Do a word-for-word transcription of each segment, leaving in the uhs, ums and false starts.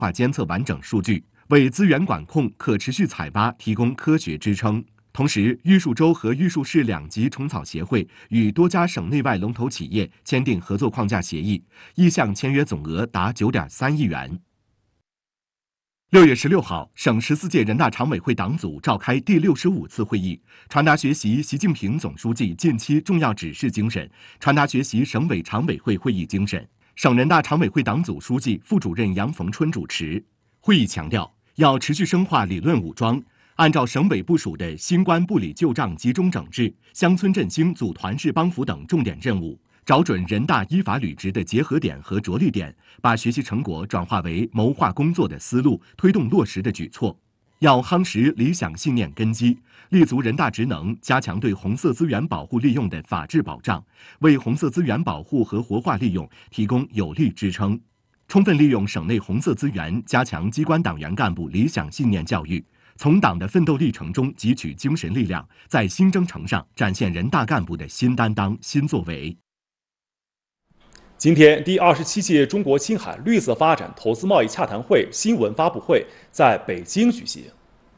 化监测完整数据，为资源管控、可持续采挖提供科学支撑。同时，玉树州和玉树市两级虫草协会与多家省内外龙头企业签订合作框架协议，意向签约总额达九点三亿元。六月十六号，省十四届人大常委会党组召开第六十五次会议，传达学习习近平总书记近期重要指示精神，传达学习省委常委会会议精神。省人大常委会党组书记、副主任杨逢春主持会议，强调要持续深化理论武装，按照省委部署的新冠部里旧账集中整治、乡村振兴组团式帮扶等重点任务，找准人大依法履职的结合点和着力点，把学习成果转化为谋划工作的思路，推动落实的举措。要夯实理想信念根基，立足人大职能，加强对红色资源保护利用的法治保障，为红色资源保护和活化利用提供有力支撑。充分利用省内红色资源，加强机关党员干部理想信念教育，从党的奋斗历程中汲取精神力量，在新征程上展现人大干部的新担当、新作为。 今天，第二十七届中国青海绿色发展投资贸易洽谈会新闻发布会在北京举行。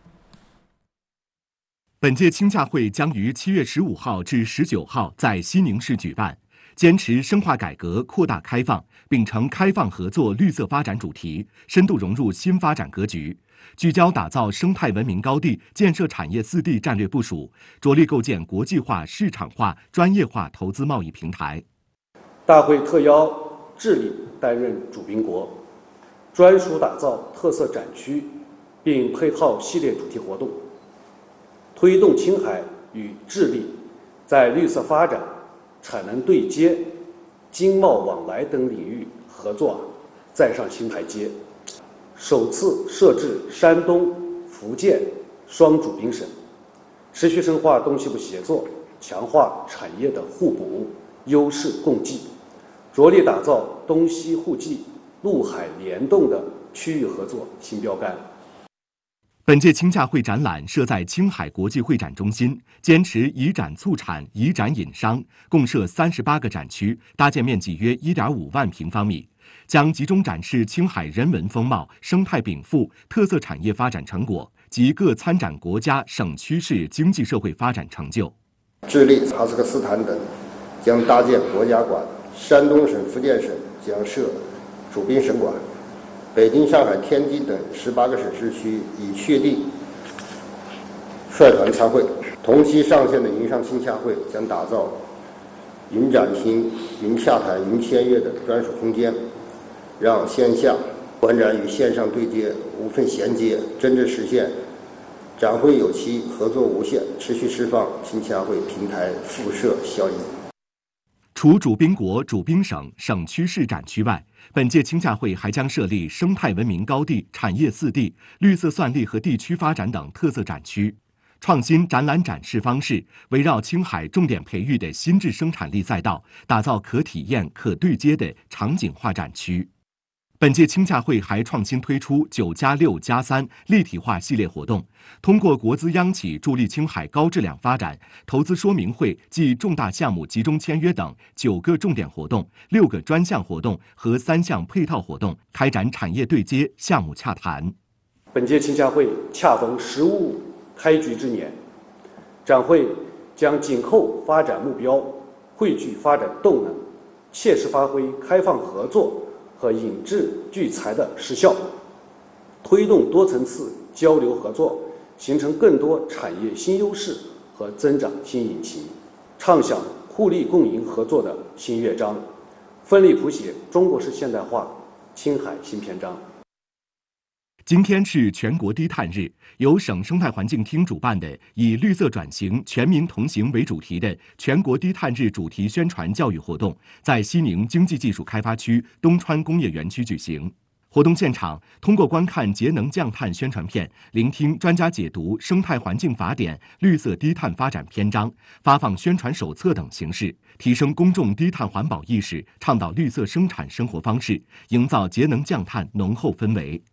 本届青洽会将于七月十五号至十九号在西宁市举办，坚持深化改革、扩大开放，秉承开放合作、绿色发展主题，深度融入新发展格局，聚焦打造生态文明高地、建设产业四地战略部署，着力构建国际化、市场化、专业化投资贸易平台。 大会特邀智利担任主宾国，专属打造特色展区，并配套系列主题活动，推动青海与智利在绿色发展、产能对接、经贸往来等领域合作再上新台阶。首次设置山东、福建双主宾省，持续深化东西部协作，强化产业的互补、优势共济，着力打造东西互济、陆海联动的区域合作新标杆。 本届青洽会展览设在青海国际会展中心，坚持以展促产、以展引商，共设三十八个展区，搭建面积约 一点五万平方米，将集中展示青海人文风貌、生态禀赋、特色产业发展成果及各参展国家、省区市经济社会发展成就。 智利、哈萨克斯坦等将搭建国家馆，山东省、福建省将设主宾省馆，北京、上海、天津等十八个省市区已确定率团参会。同期上线的云上青洽会将打造云展厅、云洽谈、云签约的专属空间，让线下馆展与线上对接无缝衔接，真正实现展会有期、合作无限，持续释放青洽会平台辐射效应。 除主宾国、主宾省、省区市展区外，本届青洽会还将设立生态文明高地、产业四地、绿色算力和地区发展等特色展区，创新展览展示方式，围绕青海重点培育的新质生产力赛道，打造可体验、可对接的场景化展区。本届青洽会还创新推出九加六加三立体化系列活动，通过国资央企助力青海高质量发展、投资说明会暨重大项目集中签约等九个重点活动、六个专项活动和三项配套活动，开展产业对接、项目洽谈。 本届青洽会恰逢“十五”开局之年，展会将紧扣发展目标，汇聚发展动能，切实发挥开放合作和引智聚财的实效，推动多层次交流合作，形成更多产业新优势和增长新引擎，畅想互利共赢合作的新乐章，奋力谱写中国式现代化青海新篇章。 今天是全国低碳日，由省生态环境厅主办的以绿色转型、全民同行为主题的全国低碳日主题宣传教育活动，在西宁经济技术开发区东川工业园区举行。活动现场，通过观看节能降碳宣传片，聆听专家解读《生态环境法典》绿色低碳发展篇章，发放宣传手册等形式，提升公众低碳环保意识，倡导绿色生产生活方式，营造节能降碳浓厚氛围。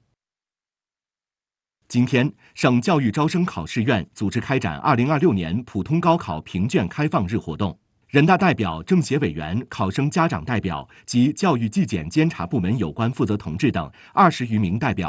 今天，省教育招生考试院组织开展二零二六年普通高考评卷开放日活动。 人大代表、政协委员、考生家长代表及教育纪检监察部门有关负责同志等二十余名代表